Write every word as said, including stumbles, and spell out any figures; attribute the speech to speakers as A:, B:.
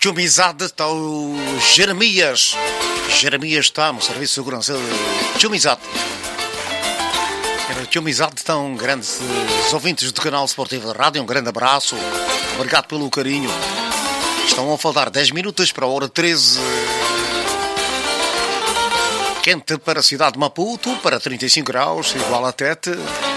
A: Chumizade está o Jeremias. Jeremias está no Serviço de Segurança de Chumizade. Chumizade estão grandes ouvintes do canal Sportivo da Rádio. Um grande abraço. Obrigado pelo carinho. Estão a faltar dez minutos para a hora treze. Quente para a cidade de Maputo, para trinta e cinco graus, igual a Tete.